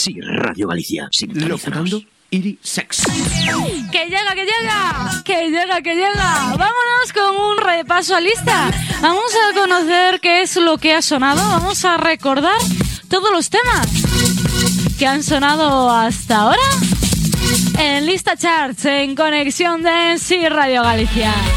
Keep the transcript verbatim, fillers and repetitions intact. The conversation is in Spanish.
Sí, Radio Galicia. Locutando Iri Sex. ¡Que llega, que llega! ¡Que llega, que llega! Vámonos con un repaso a lista. Vamos a conocer qué es lo que ha sonado. Vamos a recordar todos los temas que han sonado hasta ahora en Lista Charts en Conexión Dance y Radio Galicia.